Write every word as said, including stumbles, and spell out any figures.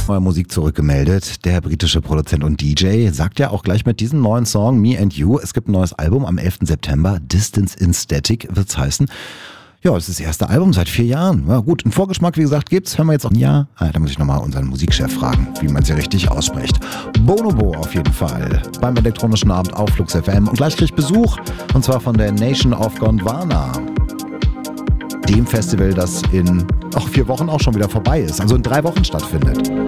neue Musik zurückgemeldet. Der britische Produzent und D J sagt ja auch gleich mit diesem neuen Song Me and You, es gibt ein neues Album am elften September, Distance in Static wird's heißen. Ja, es ist das erste Album seit vier Jahren. Ja, gut, einen Vorgeschmack, wie gesagt, gibt's. Hören wir jetzt auch ein Jahr. Ah, da muss ich nochmal unseren Musikchef fragen, wie man sie richtig ausspricht. Bonobo auf jeden Fall. Beim elektronischen Abend auf Flux F M. Und gleich krieg ich Besuch. Und zwar von der Nation of Gondwana. Dem Festival, das in ach, vier Wochen auch schon wieder vorbei ist. Also in drei Wochen stattfindet.